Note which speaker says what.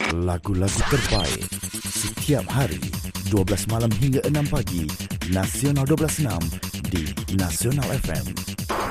Speaker 1: Lagu-lagu terbaik setiap hari 12 malam hingga 6 pagi. Nasional 12.6 di Nasional FM.